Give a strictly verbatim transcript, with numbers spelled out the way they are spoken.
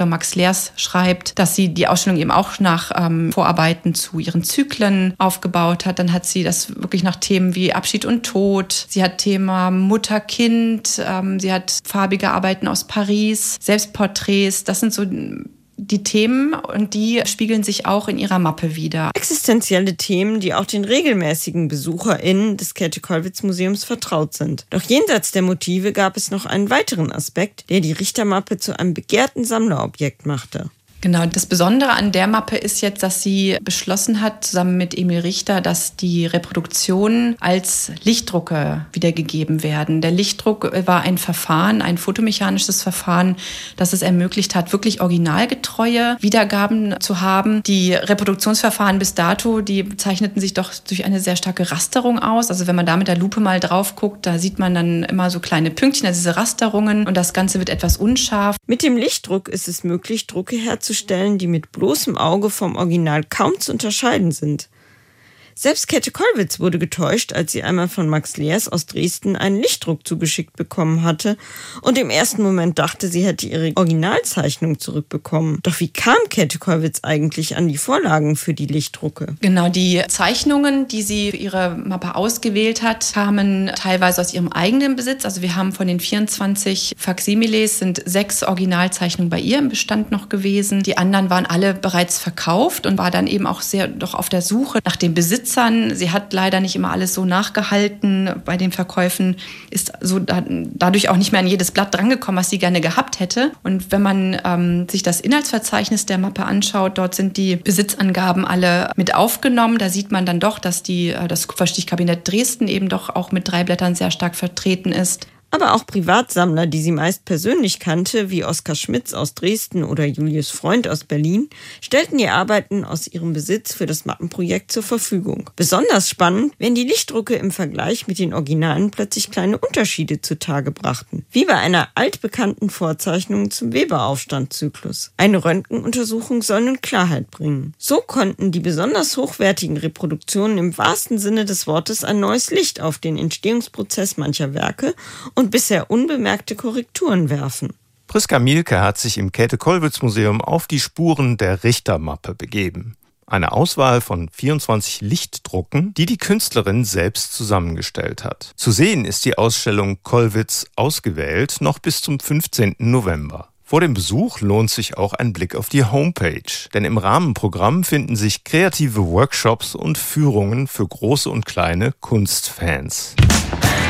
Doktor Max Lehrs schreibt, dass sie die Ausstellung eben auch nach ähm, Vorarbeiten zu ihren Zyklen aufgebaut hat. Dann hat sie das wirklich nach Themen wie Abschied und Tod. Sie hat Thema Mutter-Kind. Ähm, sie hat farbige Arbeiten aus Paris, Selbstporträts. Das sind so die Themen und die spiegeln sich auch in ihrer Mappe wider. Existenzielle Themen, die auch den regelmäßigen BesucherInnen des Käthe-Kollwitz-Museums vertraut sind. Doch jenseits der Motive gab es noch einen weiteren Aspekt, der die Richtermappe zu einem begehrten Sammlerobjekt machte. Genau, das Besondere an der Mappe ist jetzt, dass sie beschlossen hat, zusammen mit Emil Richter, dass die Reproduktionen als Lichtdrucke wiedergegeben werden. Der Lichtdruck war ein Verfahren, ein fotomechanisches Verfahren, das es ermöglicht hat, wirklich originalgetreue Wiedergaben zu haben. Die Reproduktionsverfahren bis dato, die zeichneten sich doch durch eine sehr starke Rasterung aus. Also wenn man da mit der Lupe mal drauf guckt, da sieht man dann immer so kleine Pünktchen, also diese Rasterungen, und das Ganze wird etwas unscharf. Mit dem Lichtdruck ist es möglich, Drucke herzustellen, Stellen, die mit bloßem Auge vom Original kaum zu unterscheiden sind. Selbst Käthe Kollwitz wurde getäuscht, als sie einmal von Max Lehrs aus Dresden einen Lichtdruck zugeschickt bekommen hatte und im ersten Moment dachte, sie hätte ihre Originalzeichnung zurückbekommen. Doch wie kam Käthe Kollwitz eigentlich an die Vorlagen für die Lichtdrucke? Genau, die Zeichnungen, die sie für ihre Mappe ausgewählt hat, kamen teilweise aus ihrem eigenen Besitz. Also wir haben von den vierundzwanzig Faksimiles sind sechs Originalzeichnungen bei ihr im Bestand noch gewesen. Die anderen waren alle bereits verkauft und war dann eben auch sehr doch auf der Suche nach dem Besitz. Sie hat leider nicht immer alles so nachgehalten. Bei den Verkäufen ist so dadurch auch nicht mehr an jedes Blatt drangekommen, was sie gerne gehabt hätte. Und wenn man ähm, sich das Inhaltsverzeichnis der Mappe anschaut, dort sind die Besitzangaben alle mit aufgenommen. Da sieht man dann doch, dass die, das Kupferstichkabinett Dresden eben doch auch mit drei Blättern sehr stark vertreten ist. Aber auch Privatsammler, die sie meist persönlich kannte, wie Oskar Schmitz aus Dresden oder Julius Freund aus Berlin, stellten die Arbeiten aus ihrem Besitz für das Mappenprojekt zur Verfügung. Besonders spannend, wenn die Lichtdrucke im Vergleich mit den Originalen plötzlich kleine Unterschiede zutage brachten, wie bei einer altbekannten Vorzeichnung zum Weberaufstandzyklus. Eine Röntgenuntersuchung soll nun Klarheit bringen. So konnten die besonders hochwertigen Reproduktionen im wahrsten Sinne des Wortes ein neues Licht auf den Entstehungsprozess mancher Werke und und bisher unbemerkte Korrekturen werfen. Priska Mielke hat sich im Käthe-Kollwitz-Museum auf die Spuren der Richtermappe begeben. Eine Auswahl von vierundzwanzig Lichtdrucken, die die Künstlerin selbst zusammengestellt hat. Zu sehen ist die Ausstellung Kollwitz ausgewählt noch bis zum fünfzehnten November. Vor dem Besuch lohnt sich auch ein Blick auf die Homepage, denn im Rahmenprogramm finden sich kreative Workshops und Führungen für große und kleine Kunstfans.